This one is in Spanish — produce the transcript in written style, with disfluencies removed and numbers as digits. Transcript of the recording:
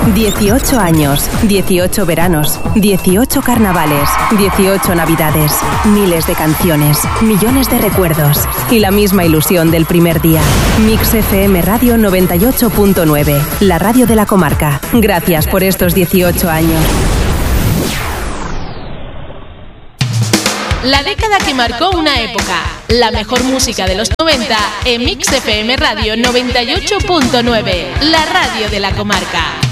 18 años, 18 veranos, 18 carnavales, 18 navidades, miles de canciones, millones de recuerdos y la misma ilusión del primer día. Mix FM Radio 98.9, la radio de la comarca. Gracias por estos 18 años. La década que marcó una época. La mejor música de los 90 en Mix FM Radio 98.9, la radio de la comarca.